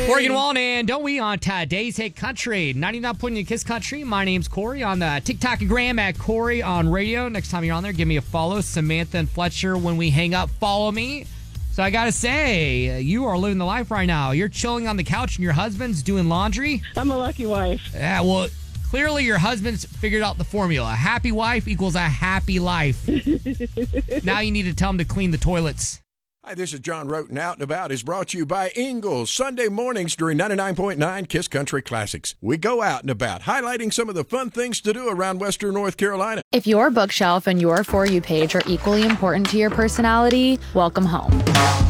Morgan Wallen and Don't We on today's Hit Country. 99.9 Kiss Country. My name's Corey on the TikTok and Gram at Corey on radio. Next time you're on there, give me a follow. Samantha and Fletcher, when we hang up, follow me. So I got to say, you are living the life right now. You're chilling on the couch and your husband's doing laundry. I'm a lucky wife. Yeah, well, clearly your husband's figured out the formula. A happy wife equals a happy life. Now you need to tell him to clean the toilets. Hi, this is John Roten. Out and About is brought to you by Ingles. Sunday mornings during 99.9 Kiss Country Classics. We go out and about, highlighting some of the fun things to do around Western North Carolina. If your bookshelf and your For You page are equally important to your personality, welcome home.